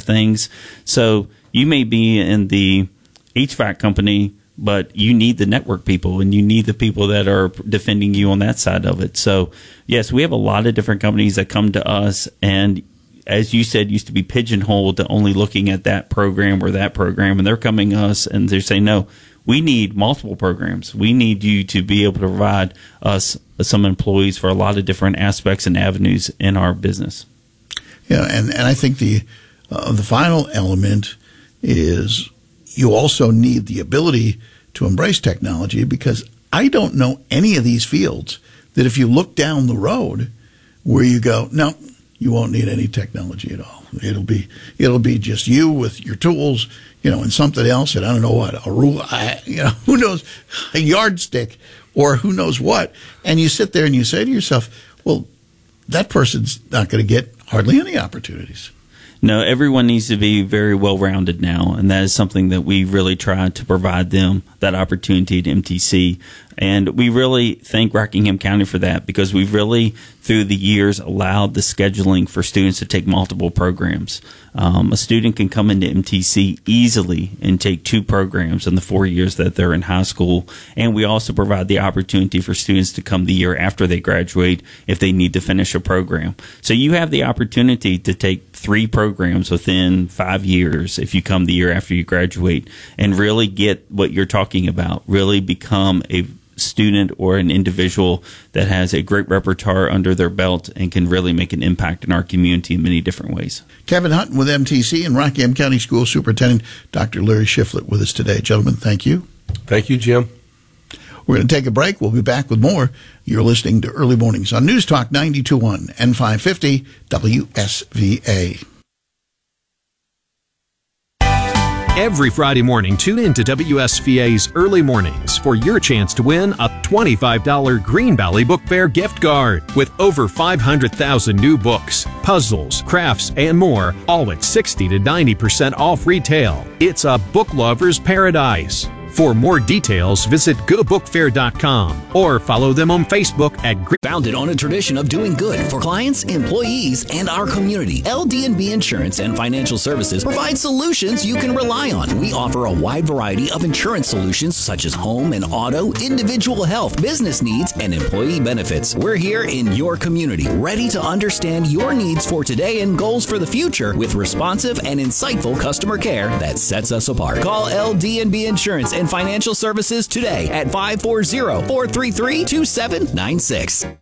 things. So you may be in the HVAC company, but you need the network people and you need the people that are defending you on that side of it. So, yes, we have a lot of different companies that come to us and, as you said, used to be pigeonholed to only looking at that program or that program. And they're coming to us and they're saying, no, we need multiple programs. We need you to be able to provide us some employees for a lot of different aspects and avenues in our business. Yeah, and I think the final element is you also need the ability to embrace technology, because I don't know any of these fields that if you look down the road where you go, no, you won't need any technology at all. It'll be just you with your tools, and something else, and I don't know what, a rule, who knows, a yardstick, or who knows what. And you sit there and you say to yourself, well, that person's not going to get hardly any opportunities. No, everyone needs to be very well-rounded now, and that is something that we really try to provide them, that opportunity at MTC. And we really thank Rockingham County for that, because we've really, through the years, allowed the scheduling for students to take multiple programs. A student can come into MTC easily and take 2 programs in the 4 years that they're in high school. And we also provide the opportunity for students to come the year after they graduate if they need to finish a program. So you have the opportunity to take 3 programs within 5 years if you come the year after you graduate, and really get what you're talking about, really become a student or an individual that has a great repertoire under their belt and can really make an impact in our community in many different ways. Kevin Hutton with MTC and Rockingham County School Superintendent Dr. Larry Shiflett with us today. Gentlemen, thank you. Thank you, Jim. We're going to take a break. We'll be back with more. You're listening to Early Mornings on News Talk 92.1 and 550 WSVA. Every Friday morning, tune in to WSVA's Early Mornings for your chance to win a $25 Green Valley Book Fair gift card with over 500,000 new books, puzzles, crafts, and more, all at 60 to 90% off retail. It's a book lover's paradise. For more details, visit gobookfair.com or follow them on Facebook at Founded on a tradition of doing good for clients, employees, and our community, LD&B Insurance and Financial Services provide solutions you can rely on. We offer a wide variety of insurance solutions such as home and auto, individual health, business needs, and employee benefits. We're here in your community, ready to understand your needs for today and goals for the future with responsive and insightful customer care that sets us apart. Call LD&B Insurance and Financial Services today at 540-433-2796.